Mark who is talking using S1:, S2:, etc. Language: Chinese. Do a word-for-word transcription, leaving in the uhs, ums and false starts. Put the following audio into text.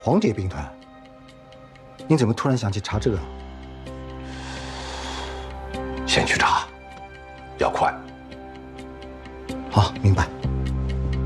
S1: 黄蝶兵团，你怎么突然想起查这个？
S2: 先去查，要快。
S1: 好，明白。